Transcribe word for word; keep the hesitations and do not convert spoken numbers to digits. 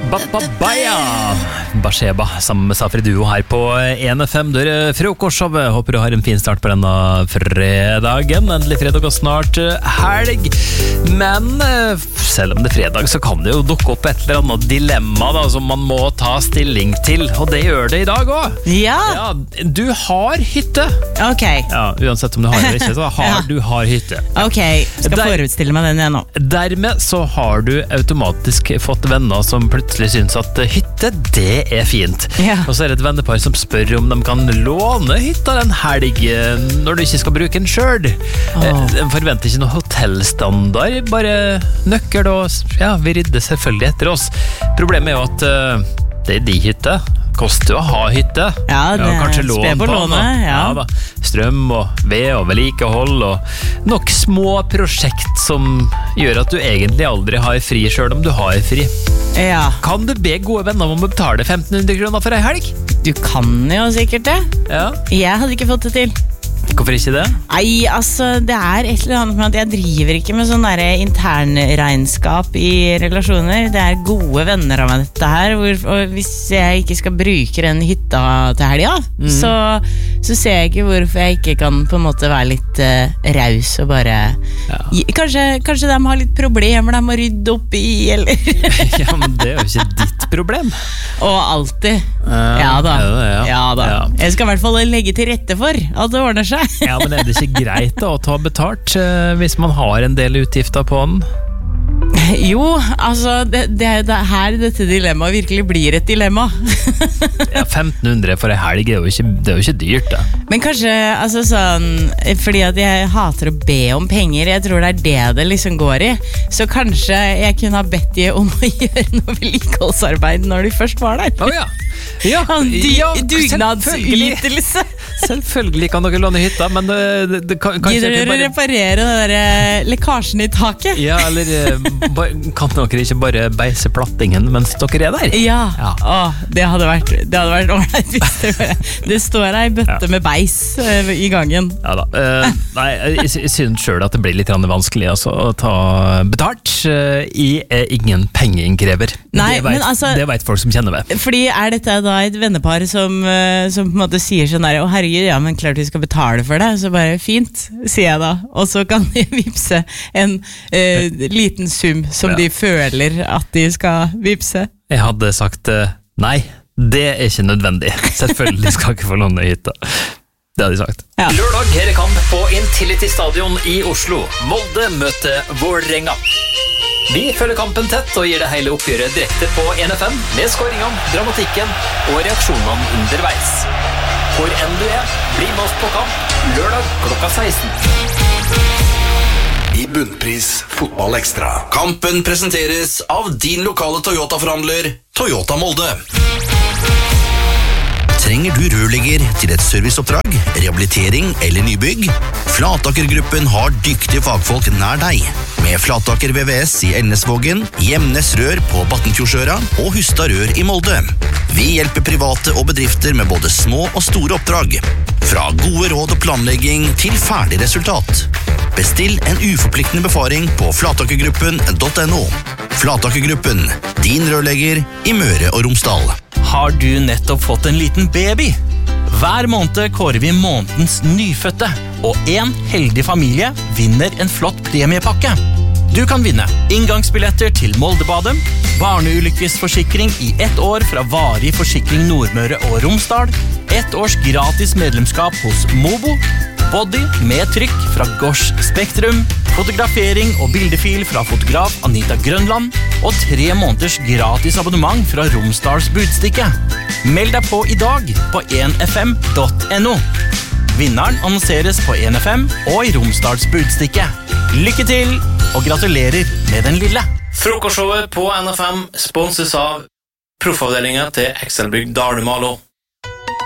Ba-ba-ba-ja! Basheba sammen med Safri Duo her på en F M. Dere frokostshowet. Håper du har en fin start på denne fredagen. Endelig fredag og snart helg. Men selv om det er fredag, så kan det jo dukke opp et eller annet dilemma da, som man må ta stilling til. Og det gjør det i dag også. Ja. Ja, du har hytte. Ok. Ja, uansett om du har eller ikke, så har Ja. du har hytte. Ok, skal Der- forutstille meg den igjen nå. Dermed så har du automatisk fått venner som plutselig synes at hytte, det er fint. Ja. Og så er det et vennepar som spør om de kan låne hytta den helg når du ikke skal bruke den selv. Åh. De forventer ikke noe hotellstandard, bare nøkkel og ja, vi rydder selvfølgelig etter oss. Problemet er jo at uh, det er de hytte. Koster jo å ha hytte. Ja, det er kanskje spe på den, lånet, da. ja. da. Strøm og ved og vedlikehold og nok små prosjekt som gjør at du egentlig aldri har fri selv om du har fri. Ja, Kan du be gode venner om å betale femten hundre kroner for en helg? du kan jo sikkert det. Ja. Jeg hadde ikke fått det til. Hvorfor ikke det? Nei, altså, det er et eller annet med at jeg driver ikke med sånn der internregnskap i relasjoner. Det er gode venner av meg dette her, hvor, og hvis jeg ikke skal bruke den hytta til helga, Mhm. så, så ser jeg ikke hvorfor jeg ikke kan på en måte være litt uh, raus og bare... Ja. gi- Kanskje, kanskje de har litt problemer de må rydde opp i, eller... Ja, men det er jo ikke ditt problem. Og alltid. Ja, Ja da. er det det, ja? Ja da. Ja. Jeg skal i hvert fall legge til rette for at det ordner seg. Ja, men er det ikke greit da, å ta betalt eh, hvis man har en del utgifter på den? Jo, altså, det, det er det er her dette dilemmaet virkelig blir et dilemma. Ja, femten hundre for en helg er jo ikke, det er jo ikke dyrt da. Men kanskje, altså sånn, fordi at jeg hater å be om penger, jeg tror det er det det liksom går i, så kanskje jeg kunne ha bedt de om å gjøre noe vedlikeholdsarbeid når de først var der. Åja, ja, Sånn du, ja, selvfølgelig. dugnadsytelse. Selvfølgelig kan dere låne hytta, men det, det, det kan, kanskje Gidder dere dere å bare... reparere den der eh, lekkasjen i taket? Ja, eller eh, ba- kan dere ikke bare beise plattingen mens dere er der? Ja, Ja. Åh, det hadde vært det hadde vært ordentlig hvis det bare det står ei bøtte Ja. med beis eh, i gangen. Ja da. Eh, nei, jeg, jeg synes selv at det blir litt grann vanskelig altså, å ta betalt. Eh, jeg er ingen pengeinnkrever. Nei, det vet, men altså- det vet folk som kjenner meg. Fordi er dette da et vennepar som, eh, som på en måte sier sånn der, å herregud, ja, men klart vi skal betale for det, så bare fint, sier jeg da. Og så kan de vipse en eh, liten sum som Ja. de føler at de skal vipse. Jeg hadde sagt eh, nei, det er ikke nødvendig. Selvfølgelig skal jeg ikke få låne hytta. Det hadde jeg sagt. Ja. Lørdag her er kamp på Intility Stadion i Oslo. Molde møter Vålerenga. Vi følger kampen tett og gir det hele oppgjøret direkte på en F M med skåringene, dramatikken og reaksjonene underveis. Hvor enn du er, bli med oss på kamp lørdag klokka seksten. I Bunnpris Fotball Ekstra. Kampen presenteres av din lokale Toyota-forhandler, Toyota Molde. Trenger du rørlegger til et serviceoppdrag, rehabilitering eller nybygg? Flataker-gruppen har dyktige fagfolk nær deg. Med Flataker V V S i Elnesvågen, Gjemnes Rør på Battenfjordsøra og Hustad Rør i Molde. Vi hjelper private og bedrifter med både små og store oppdrag. Fra gode råd og planlegging til ferdig resultat. Bestill en uforpliktende befaring på flatakergruppen punktum no. Flatakergruppen, din rørlegger i Møre og Romsdal. Har du nettopp fått en liten baby? Hver måned kårer vi månedens nyfødte, og en heldig familie vinner en flott premiepakke. Du kan vinne inngangsbilletter til Moldebadet, barneulykkesforsikring i ett år fra Varig Forsikring Nordmøre og Romsdal, ett års gratis medlemskap hos Mobo, body med trykk fra Gosh Spektrum, fotografering og bildefil fra fotograf Anita Grønland, og tre måneders gratis abonnement fra Romsdals Budstikke. Meld deg på i dag på en f m punktum no. Vinneren annonseres på en F M og i Romsdals Budstikke. Lykke til, og gratulerer med den lille. Frokostshowet på N F M sponses av proffavdelingen til Excelbygg Dalumalo.